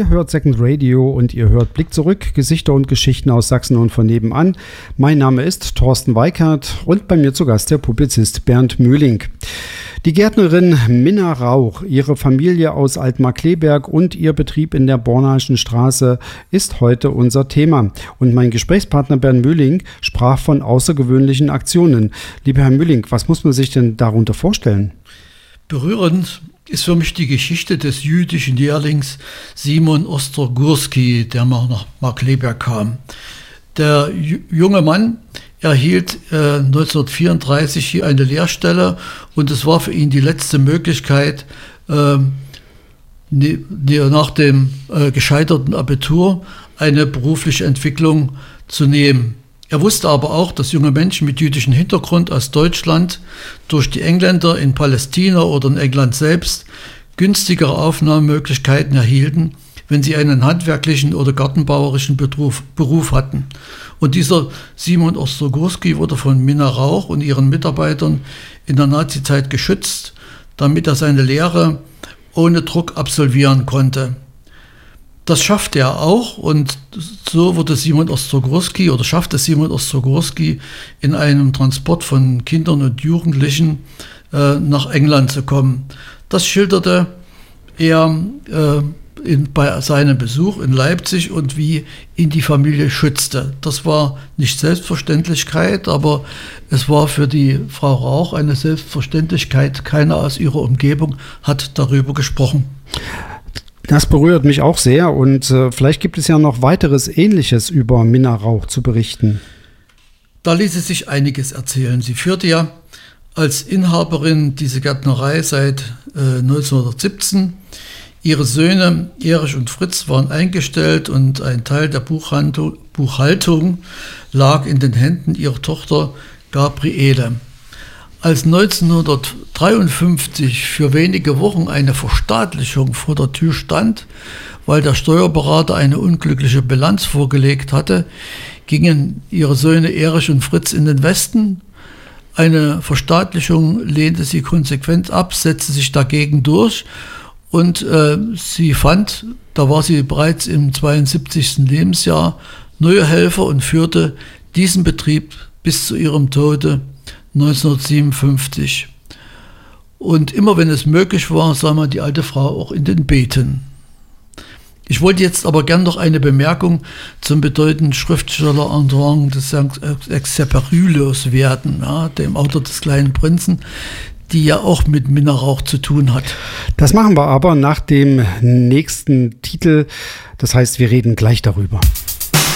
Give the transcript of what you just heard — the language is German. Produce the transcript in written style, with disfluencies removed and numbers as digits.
Ihr hört Second Radio und ihr hört Blick zurück, Gesichter und Geschichten aus Sachsen und von nebenan. Mein Name ist Thorsten Weikert und bei mir zu Gast der Publizist Bernd Mühling. Die Gärtnerin Minna Rauch, ihre Familie aus Altmark-Kleeberg und ihr Betrieb in der Bornheimer Straße ist heute unser Thema. Und mein Gesprächspartner Bernd Mühling sprach von außergewöhnlichen Aktionen. Lieber Herr Mühling, was muss man sich denn darunter vorstellen? Berührend ist für mich die Geschichte des jüdischen Lehrlings Simon Ostrogurski, der mal nach Markkleeberg kam. Der junge Mann erhielt 1934 hier eine Lehrstelle und es war für ihn die letzte Möglichkeit, nach dem gescheiterten Abitur eine berufliche Entwicklung zu nehmen. Er wusste aber auch, dass junge Menschen mit jüdischem Hintergrund aus Deutschland durch die Engländer in Palästina oder in England selbst günstigere Aufnahmemöglichkeiten erhielten, wenn sie einen handwerklichen oder gartenbauerischen Beruf hatten. Und dieser Simon Ostrogurski wurde von Minna Rauch und ihren Mitarbeitern in der Nazizeit geschützt, damit er seine Lehre ohne Druck absolvieren konnte. Das schaffte er auch und so schaffte Simon Ostrogurski in einem Transport von Kindern und Jugendlichen nach England zu kommen. Das schilderte er bei seinem Besuch in Leipzig und wie ihn die Familie schützte. Das war nicht Selbstverständlichkeit, aber es war für die Frau Rauch eine Selbstverständlichkeit. Keiner aus ihrer Umgebung hat darüber gesprochen. Das berührt mich auch sehr und vielleicht gibt es ja noch weiteres Ähnliches über Minna Rauch zu berichten. Da ließe sich einiges erzählen. Sie führte ja als Inhaberin diese Gärtnerei seit 1917. Ihre Söhne Erich und Fritz waren eingestellt und ein Teil der Buchhaltung lag in den Händen ihrer Tochter Gabriele. Als 1953 für wenige Wochen eine Verstaatlichung vor der Tür stand, weil der Steuerberater eine unglückliche Bilanz vorgelegt hatte, gingen ihre Söhne Erich und Fritz in den Westen. Eine Verstaatlichung lehnte sie konsequent ab, setzte sich dagegen durch und sie fand, da war sie bereits im 72. Lebensjahr, neue Helfer und führte diesen Betrieb bis zu ihrem Tode 1957. Und immer wenn es möglich war, sah man die alte Frau auch in den Beeten. Ich wollte jetzt aber gern noch eine Bemerkung zum bedeutenden Schriftsteller Antoine de Saint-Exupéry loswerden, ja, dem Autor des Kleinen Prinzen, die ja auch mit Minna Rauch zu tun hat. Das machen wir aber nach dem nächsten Titel. Das heißt, wir reden gleich darüber.